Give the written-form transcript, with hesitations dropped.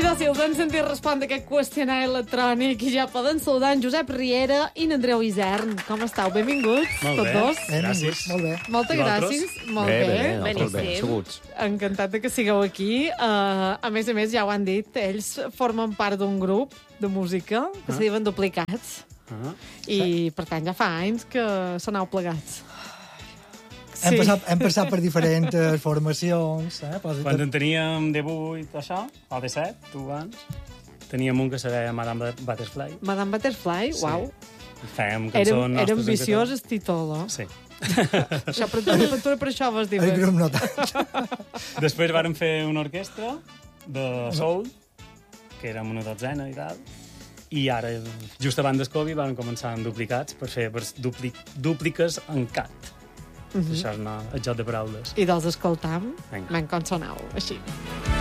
Així de els han sentit respondre aquest qüestionari electrònic i ja poden saludar en Josep Riera i en Andreu Isern. Com estàu? Benvinguts, tots dos. Gràcies. Molt bé. Moltes gràcies. Molt bé. Beníssim. Encantat que sigueu aquí. A més, ja ho han dit, ells formen part d'un grup de música que se diuen Duplicats. I, per tant, ja fa anys que s'aneu plegats. Hem passat per diferents formacions. Quan en teníem 18, això, o 17, tu abans, teníem un que se deia Madame Butterfly. Madame Butterfly, uau. Fèiem cançons nostres. Era ambiciós el títol. Sí. Això, per això vos diuen. El grup no tant. Després vàrem fer una orquestra de soul, que érem una dotzena i tal, i ara, just abans del Covid, vam començar amb Duplicats per fer dúpliques en cat. Això és el joc de paraules. I dels escoltam, Vinga. com sonau, així.